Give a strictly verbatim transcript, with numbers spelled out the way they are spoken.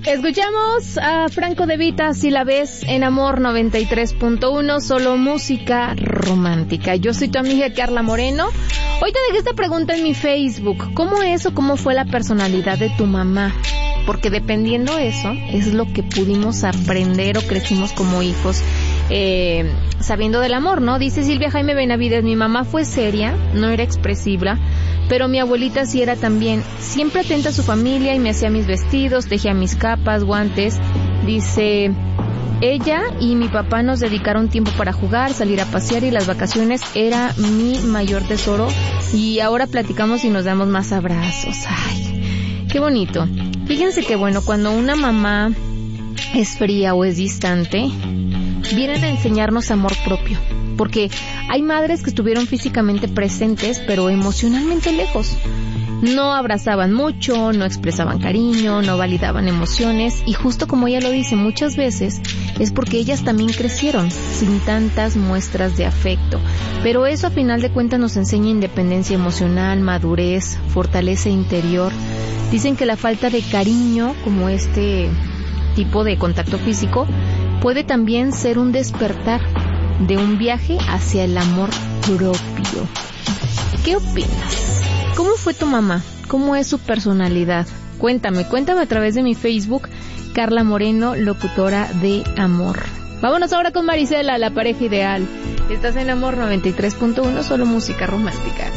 Escuchamos a Franco De Vita, Si la ves, en Amor noventa y tres punto uno, solo música romántica. Yo soy tu amiga Carla Moreno. Hoy te dejé esta pregunta en mi Facebook. ¿Cómo es o cómo fue la personalidad de tu mamá? Porque dependiendo eso, es lo que pudimos aprender o crecimos como hijos, eh, sabiendo del amor, ¿no? Dice Silvia Jaime Benavides, mi mamá fue seria, no era expresiva, pero mi abuelita sí era también, siempre atenta a su familia y me hacía mis vestidos, tejía mis capas, guantes. Dice, ella y mi papá nos dedicaron tiempo para jugar, salir a pasear, y las vacaciones era mi mayor tesoro, y ahora platicamos y nos damos más abrazos. Ay, qué bonito. Fíjense que bueno, cuando una mamá es fría o es distante, vienen a enseñarnos amor propio. Porque hay madres que estuvieron físicamente presentes, pero emocionalmente lejos. No abrazaban mucho, no expresaban cariño, no validaban emociones. Y justo como ella lo dice, muchas veces es porque ellas también crecieron sin tantas muestras de afecto. Pero eso a final de cuentas nos enseña independencia emocional, madurez, fortaleza interior. Dicen que la falta de cariño, como este tipo de contacto físico, puede también ser un despertar de un viaje hacia el amor propio. ¿Qué opinas? ¿Cómo fue tu mamá? ¿Cómo es su personalidad? Cuéntame, cuéntame a través de mi Facebook, Carla Moreno, locutora de amor. Vámonos ahora con Marisela, la pareja ideal. Estás en Amor noventa y tres punto uno, solo música romántica.